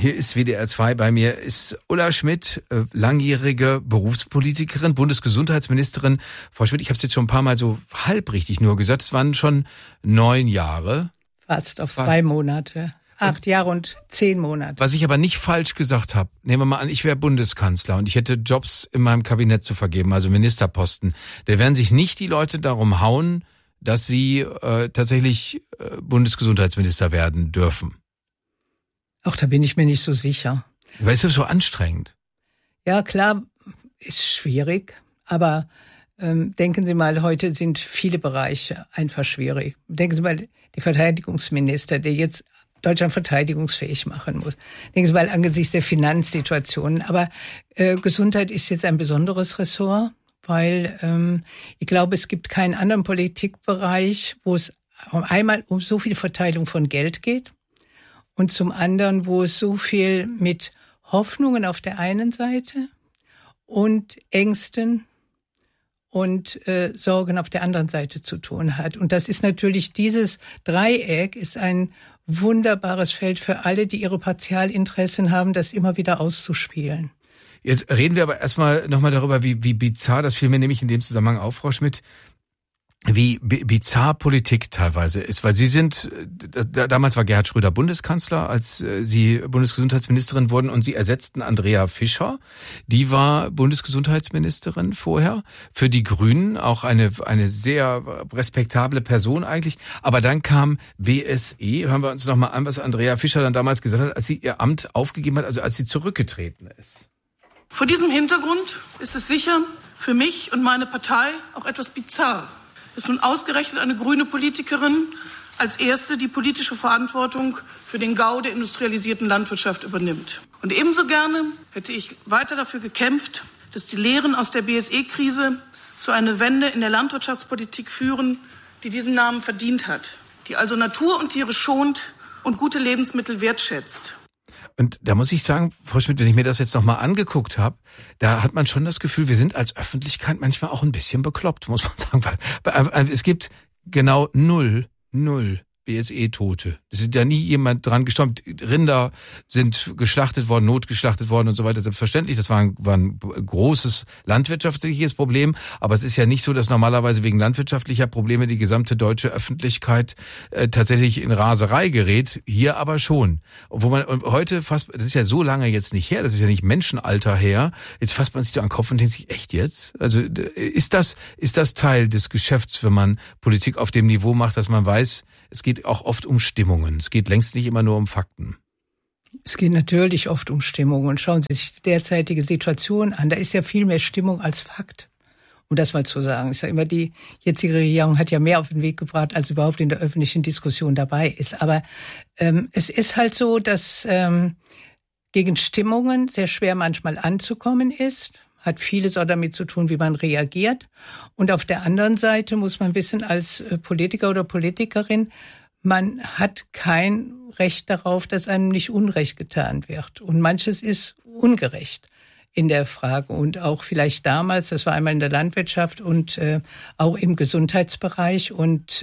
Hier ist WDR 2, bei mir ist Ulla Schmidt, langjährige Berufspolitikerin, Bundesgesundheitsministerin. Frau Schmidt, ich habe es jetzt schon ein paar Mal so halbrichtig nur gesagt, es waren schon 9 Jahre. Fast 2 Monate. 8 Jahre und 10 Monate. Was ich aber nicht falsch gesagt habe, nehmen wir mal an, ich wäre Bundeskanzler und ich hätte Jobs in meinem Kabinett zu vergeben, also Ministerposten. Da werden sich nicht die Leute darum hauen, dass sie tatsächlich Bundesgesundheitsminister werden dürfen. Auch da bin ich mir nicht so sicher. Weil es ist so anstrengend. Ja, klar, ist schwierig, aber denken Sie mal, heute sind viele Bereiche einfach schwierig. Denken Sie mal, der Verteidigungsminister, der jetzt Deutschland verteidigungsfähig machen muss. Denken Sie mal angesichts der Finanzsituationen. Aber Gesundheit ist jetzt ein besonderes Ressort, weil ich glaube, es gibt keinen anderen Politikbereich, wo es einmal um so viel Verteilung von Geld geht und zum anderen, wo es so viel mit Hoffnungen auf der einen Seite und Ängsten und Sorgen auf der anderen Seite zu tun hat. Und das ist natürlich, dieses Dreieck ist ein wunderbares Feld für alle, die ihre Partialinteressen haben, das immer wieder auszuspielen. Jetzt reden wir aber erstmal nochmal darüber, wie bizarr, das fiel mir nämlich in dem Zusammenhang auf, Frau Schmidt, wie bizarr Politik teilweise ist. Weil Sie sind, damals war Gerhard Schröder Bundeskanzler, als Sie Bundesgesundheitsministerin wurden und Sie ersetzten Andrea Fischer. Die war Bundesgesundheitsministerin vorher. Für die Grünen auch eine sehr respektable Person eigentlich. Aber dann kam BSE. Hören wir uns nochmal an, was Andrea Fischer dann damals gesagt hat, als sie ihr Amt aufgegeben hat, also als sie zurückgetreten ist. Vor diesem Hintergrund ist es sicher für mich und meine Partei auch etwas bizarr, dass nun ausgerechnet eine grüne Politikerin als erste die politische Verantwortung für den Gau der industrialisierten Landwirtschaft übernimmt. Und ebenso gerne hätte ich weiter dafür gekämpft, dass die Lehren aus der BSE-Krise zu einer Wende in der Landwirtschaftspolitik führen, die diesen Namen verdient hat, die also Natur und Tiere schont und gute Lebensmittel wertschätzt. Und da muss ich sagen, Frau Schmidt, wenn ich mir das jetzt nochmal angeguckt habe, da hat man schon das Gefühl, wir sind als Öffentlichkeit manchmal auch ein bisschen bekloppt, muss man sagen. Weil es gibt genau null BSE-Tote. Es ist ja nie jemand dran gestorben. Rinder sind geschlachtet worden, notgeschlachtet worden und so weiter. Selbstverständlich, das war ein großes landwirtschaftliches Problem. Aber es ist ja nicht so, dass normalerweise wegen landwirtschaftlicher Probleme die gesamte deutsche Öffentlichkeit tatsächlich in Raserei gerät. Hier aber schon. Obwohl man und heute fast, das ist ja so lange jetzt nicht her, das ist ja nicht Menschenalter her. Jetzt fasst man sich da an den Kopf und denkt sich, echt jetzt? Also ist das Teil des Geschäfts, wenn man Politik auf dem Niveau macht, dass man weiß, es geht auch oft um Stimmungen. Es geht längst nicht immer nur um Fakten. Es geht natürlich oft um Stimmungen. Und schauen Sie sich die derzeitige Situation an. Da ist ja viel mehr Stimmung als Fakt. Um das mal zu sagen. Ich sage immer, die jetzige Regierung hat ja mehr auf den Weg gebracht, als überhaupt in der öffentlichen Diskussion dabei ist. Aber es ist halt so, dass gegen Stimmungen sehr schwer manchmal anzukommen ist. Hat vieles auch damit zu tun, wie man reagiert. Und auf der anderen Seite muss man wissen, als Politiker oder Politikerin, man hat kein Recht darauf, dass einem nicht Unrecht getan wird. Und manches ist ungerecht in der Frage. Und auch vielleicht damals, das war einmal in der Landwirtschaft und auch im Gesundheitsbereich. Und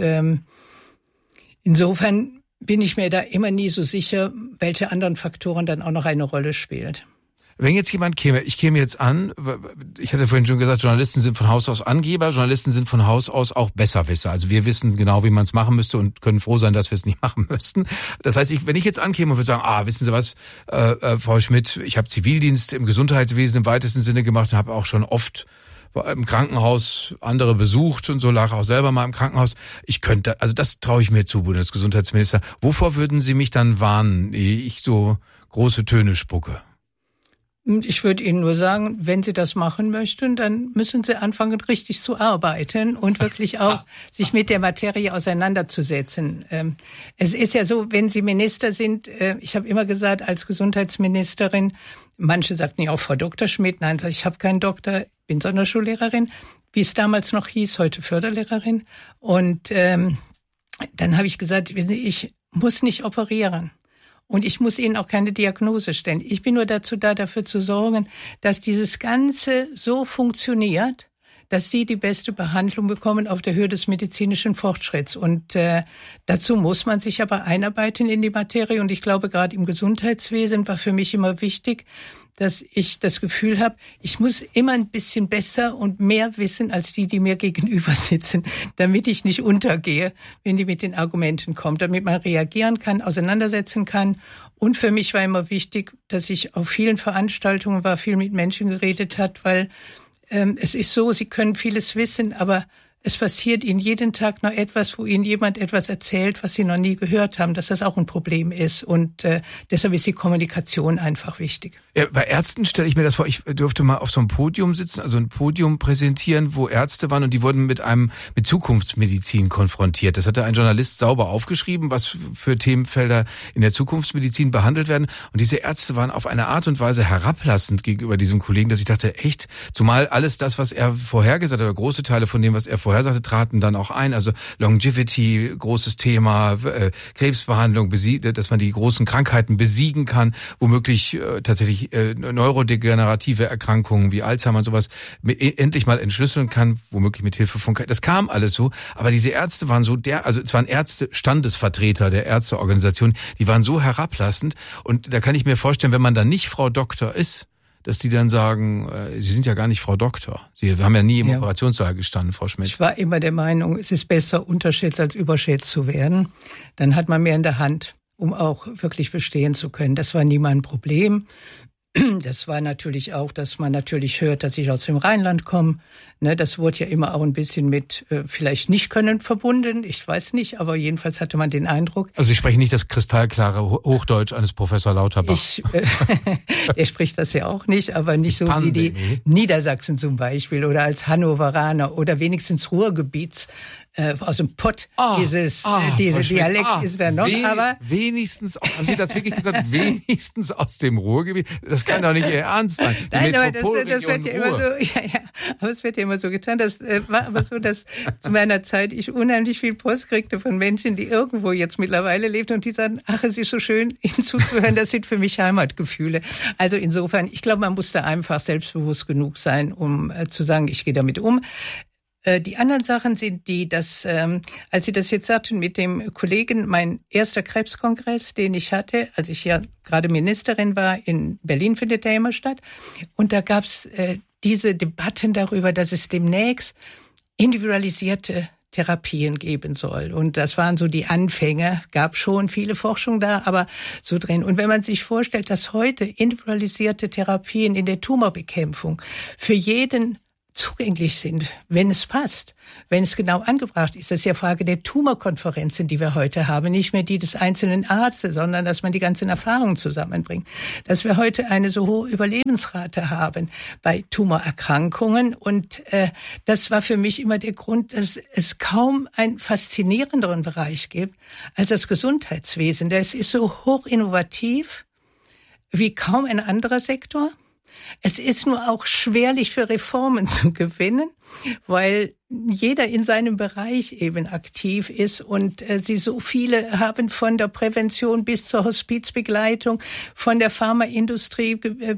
insofern bin ich mir da immer nie so sicher, welche anderen Faktoren dann auch noch eine Rolle spielt. Wenn jetzt jemand käme, ich käme jetzt an, ich hatte vorhin schon gesagt, Journalisten sind von Haus aus Angeber, Journalisten sind von Haus aus auch Besserwisser. Also wir wissen genau, wie man es machen müsste und können froh sein, dass wir es nicht machen müssten. Das heißt, wenn ich jetzt ankäme und würde sagen, wissen Sie was, Frau Schmidt, ich habe Zivildienst im Gesundheitswesen im weitesten Sinne gemacht und habe auch schon oft im Krankenhaus andere besucht und so, lag auch selber mal im Krankenhaus. Ich könnte, also das traue ich mir zu, Bundesgesundheitsminister. Wovor würden Sie mich dann warnen, ehe ich so große Töne spucke? Ich würde Ihnen nur sagen, wenn Sie das machen möchten, dann müssen Sie anfangen, richtig zu arbeiten und wirklich auch sich mit der Materie auseinanderzusetzen. Es ist ja so, wenn Sie Minister sind, ich habe immer gesagt, als Gesundheitsministerin, manche sagten ja auch Frau Dr. Schmidt, nein, ich habe keinen Doktor, bin Sonderschullehrerin, wie es damals noch hieß, heute Förderlehrerin. Und dann habe ich gesagt, ich muss nicht operieren. Und ich muss Ihnen auch keine Diagnose stellen. Ich bin nur dazu da, dafür zu sorgen, dass dieses Ganze so funktioniert, dass sie die beste Behandlung bekommen auf der Höhe des medizinischen Fortschritts. Und dazu muss man sich aber einarbeiten in die Materie. Und ich glaube, gerade im Gesundheitswesen war für mich immer wichtig, dass ich das Gefühl habe, ich muss immer ein bisschen besser und mehr wissen als die mir gegenüber sitzen, damit ich nicht untergehe, wenn die mit den Argumenten kommt, damit man reagieren kann, auseinandersetzen kann. Und für mich war immer wichtig, dass ich auf vielen Veranstaltungen war, viel mit Menschen geredet hat, weil es ist so, sie können vieles wissen, aber es passiert ihnen jeden Tag noch etwas, wo ihnen jemand etwas erzählt, was sie noch nie gehört haben, dass das auch ein Problem ist. Und deshalb ist die Kommunikation einfach wichtig. Ja, bei Ärzten stelle ich mir das vor, ich durfte mal auf so einem Podium sitzen, also ein Podium präsentieren, wo Ärzte waren und die wurden mit Zukunftsmedizin konfrontiert. Das hatte ein Journalist sauber aufgeschrieben, was für Themenfelder in der Zukunftsmedizin behandelt werden. Und diese Ärzte waren auf eine Art und Weise herablassend gegenüber diesem Kollegen, dass ich dachte, echt, zumal alles das, was er vorhergesagt hat, oder große Teile von dem, was er vorhersagte, traten dann auch ein. Also Longevity, großes Thema, Krebsbehandlung, dass man die großen Krankheiten besiegen kann, womöglich tatsächlich neurodegenerative Erkrankungen wie Alzheimer und sowas endlich mal entschlüsseln kann, womöglich mit Hilfe von das kam alles so, aber diese Ärzte waren so also es waren Ärzte, Standesvertreter der Ärzteorganisation, die waren so herablassend und da kann ich mir vorstellen, wenn man dann nicht Frau Doktor ist, dass die dann sagen, Sie sind ja gar nicht Frau Doktor. Sie haben ja nie im Operationssaal gestanden, Frau Schmidt. Ich war immer der Meinung, es ist besser, unterschätzt als überschätzt zu werden. Dann hat man mehr in der Hand, um auch wirklich bestehen zu können. Das war nie mein Problem. Das war natürlich auch, dass man natürlich hört, dass ich aus dem Rheinland komme. Ne, das wurde ja immer auch ein bisschen mit vielleicht nicht können verbunden. Ich weiß nicht, aber jedenfalls hatte man den Eindruck. Also Sie sprechen nicht das kristallklare Hochdeutsch eines Professor Lauterbach. Er spricht das ja auch nicht, aber nicht so wie die Niedersachsen zum Beispiel oder als Hannoveraner oder wenigstens Ruhrgebiets. Aus dem Pott diese Dialekt ist da noch, aber wenigstens, haben Sie das wirklich gesagt, wenigstens aus dem Ruhrgebiet? Das kann doch nicht Ihr Ernst sein. Nein, aber das wird ja immer so, aber es wird ja immer so getan. Das war aber so, dass zu meiner Zeit ich unheimlich viel Post kriegte von Menschen, die irgendwo jetzt mittlerweile lebten und die sagen, ach, es ist so schön, Ihnen zuzuhören, das sind für mich Heimatgefühle. Also insofern, ich glaube, man muss da einfach selbstbewusst genug sein, um zu sagen, ich gehe damit um. Die anderen Sachen sind die, dass, als Sie das jetzt sagten mit dem Kollegen, mein erster Krebskongress, den ich hatte, als ich ja gerade Ministerin war, in Berlin findet der immer statt. Und da gab's diese Debatten darüber, dass es demnächst individualisierte Therapien geben soll. Und das waren so die Anfänge, gab schon viele Forschung da, aber so drin. Und wenn man sich vorstellt, dass heute individualisierte Therapien in der Tumorbekämpfung für jeden zugänglich sind, wenn es passt, wenn es genau angebracht ist. Das ist ja Frage der Tumorkonferenzen, die wir heute haben, nicht mehr die des einzelnen Arztes, sondern dass man die ganzen Erfahrungen zusammenbringt. Dass wir heute eine so hohe Überlebensrate haben bei Tumorerkrankungen und das war für mich immer der Grund, dass es kaum einen faszinierenderen Bereich gibt als das Gesundheitswesen. Das ist so hoch innovativ wie kaum ein anderer Sektor. Es ist nur auch schwerlich für Reformen zu gewinnen, weil jeder in seinem Bereich eben aktiv ist und sie so viele haben von der Prävention bis zur Hospizbegleitung, von der Pharmaindustrie,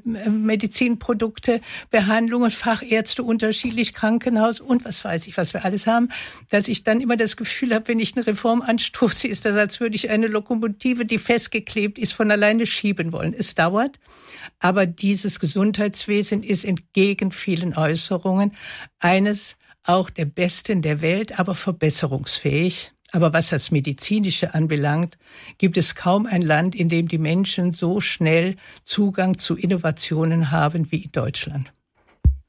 Medizinprodukte, Behandlungen, Fachärzte, unterschiedlich Krankenhaus und was weiß ich, was wir alles haben, dass ich dann immer das Gefühl habe, wenn ich eine Reform anstoße, ist das, als würde ich eine Lokomotive, die festgeklebt ist, von alleine schieben wollen. Es dauert, aber dieses Gesundheitswesen ist entgegen vielen Äußerungen eines auch der Besten der Welt, aber verbesserungsfähig. Aber was das Medizinische anbelangt, gibt es kaum ein Land, in dem die Menschen so schnell Zugang zu Innovationen haben wie in Deutschland.